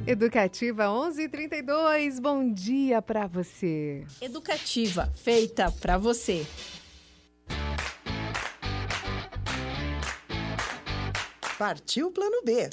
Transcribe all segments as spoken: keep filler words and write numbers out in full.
Educativa onze e trinta e dois, bom dia para você. Educativa, feita para você. Partiu Plano B.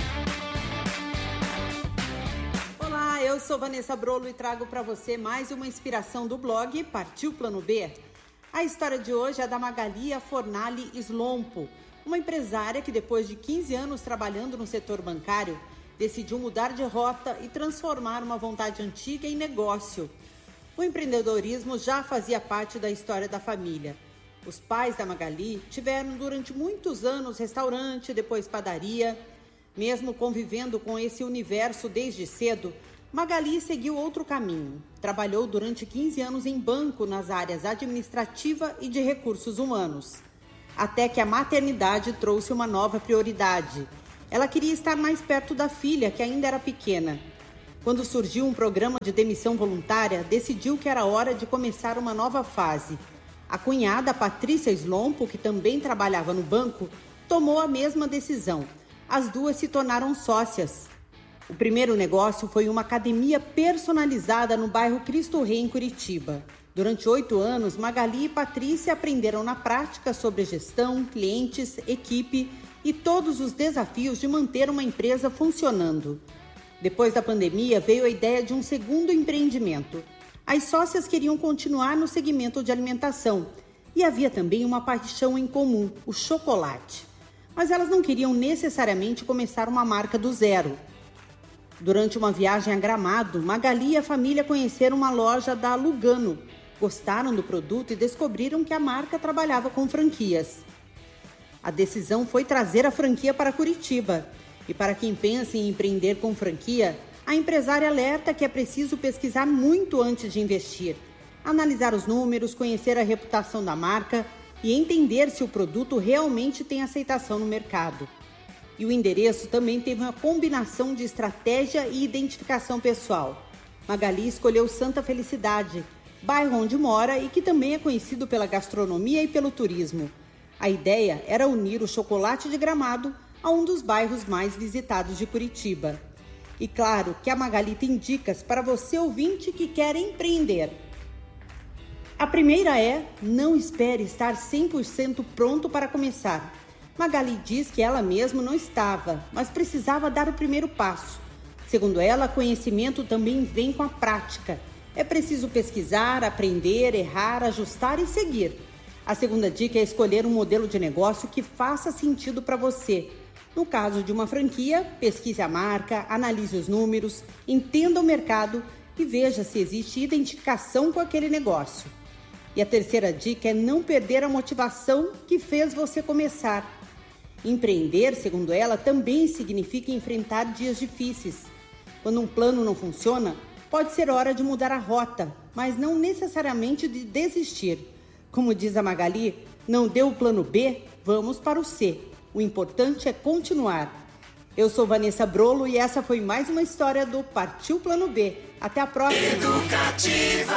Olá, eu sou Vanessa Brolo e trago para você mais uma inspiração do blog Partiu Plano B. A história de hoje é da Magali Fornali Slompo, uma empresária que depois de quinze anos trabalhando no setor bancário, decidiu mudar de rota e transformar uma vontade antiga em negócio. O empreendedorismo já fazia parte da história da família. Os pais da Magali tiveram durante muitos anos restaurante, depois padaria. Mesmo convivendo com esse universo desde cedo, Magali seguiu outro caminho. Trabalhou durante quinze anos em banco nas áreas administrativa e de recursos humanos. Até que a maternidade trouxe uma nova prioridade. Ela queria estar mais perto da filha, que ainda era pequena. Quando surgiu um programa de demissão voluntária, decidiu que era hora de começar uma nova fase. A cunhada, Patrícia Slompo, que também trabalhava no banco, tomou a mesma decisão. As duas se tornaram sócias. O primeiro negócio foi uma academia personalizada no bairro Cristo Rei, em Curitiba. Durante oito anos, Magali e Patrícia aprenderam na prática sobre gestão, clientes, equipe e todos os desafios de manter uma empresa funcionando. Depois da pandemia, veio a ideia de um segundo empreendimento. As sócias queriam continuar no segmento de alimentação e havia também uma paixão em comum, o chocolate. Mas elas não queriam necessariamente começar uma marca do zero. Durante uma viagem a Gramado, Magali e a família conheceram uma loja da Lugano. Gostaram do produto e descobriram que a marca trabalhava com franquias. A decisão foi trazer a franquia para Curitiba. E para quem pensa em empreender com franquia, a empresária alerta que é preciso pesquisar muito antes de investir, analisar os números, conhecer a reputação da marca e entender se o produto realmente tem aceitação no mercado. E o endereço também teve uma combinação de estratégia e identificação pessoal. Magali escolheu Santa Felicidade, bairro onde mora e que também é conhecido pela gastronomia e pelo turismo. A ideia era unir o chocolate de Gramado a um dos bairros mais visitados de Curitiba. E claro que a Magali tem dicas para você ouvinte que quer empreender. A primeira é: não espere estar cem por cento pronto para começar. Magali diz que ela mesma não estava, mas precisava dar o primeiro passo. Segundo ela, conhecimento também vem com a prática. É preciso pesquisar, aprender, errar, ajustar e seguir. A segunda dica é escolher um modelo de negócio que faça sentido para você. No caso de uma franquia, pesquise a marca, analise os números, entenda o mercado e veja se existe identificação com aquele negócio. E a terceira dica é não perder a motivação que fez você começar. Empreender, segundo ela, também significa enfrentar dias difíceis. Quando um plano não funciona, pode ser hora de mudar a rota, mas não necessariamente de desistir. Como diz a Magali, não deu o plano B, vamos para o C. O importante é continuar. Eu sou Vanessa Brolo e essa foi mais uma história do Partiu Plano B. Até a próxima. Educativa.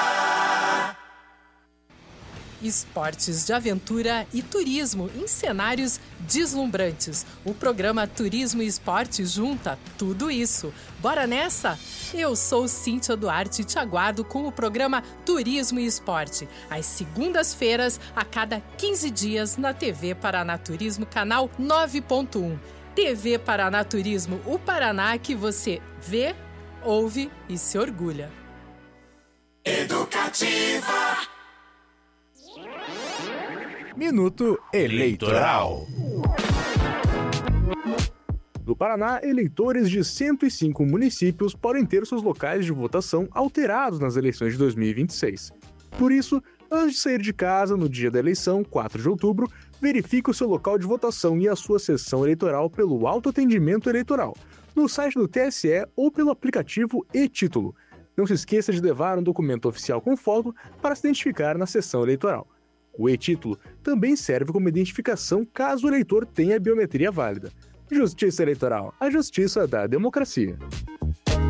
Esportes de aventura e turismo em cenários deslumbrantes. O programa Turismo e Esporte junta tudo isso. Bora nessa? Eu sou Cíntia Duarte e te aguardo com o programa Turismo e Esporte, às segundas-feiras, a cada quinze dias, na T V Paraná Turismo, canal nove ponto um. T V Paraná Turismo, o Paraná que você vê, ouve e se orgulha. Educativa. Minuto Eleitoral. No Paraná, eleitores de cento e cinco municípios podem ter seus locais de votação alterados nas eleições de dois mil e vinte e seis. Por isso, antes de sair de casa no dia da eleição, quatro de outubro, verifique o seu local de votação e a sua sessão eleitoral pelo autoatendimento eleitoral, no site do T S E ou pelo aplicativo e-Título. Não se esqueça de levar um documento oficial com foto para se identificar na sessão eleitoral. O e-Título também serve como identificação caso o eleitor tenha biometria válida. Justiça Eleitoral, a justiça da democracia.